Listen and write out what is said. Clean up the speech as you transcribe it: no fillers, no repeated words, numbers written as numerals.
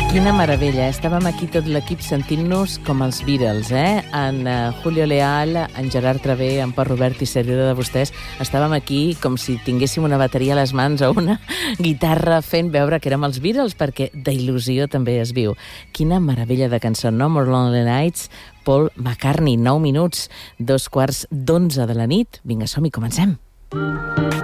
Quina meravella, estàvem aquí tot l'equip sentint-nos com els Beatles, En Julio Leal, en Gerard Travé, en Pol Robert i servidor de vostès, estàvem aquí com si tinguéssim una bateria a les mans o una guitarra fent veure que érem els Beatles, perquè d'il·lusió també es viu. Quina meravella de cançó, No More Lonely Nights, Paul McCartney, 9 minuts, 2:15 de la nit. Vinga, som-hi, comencem.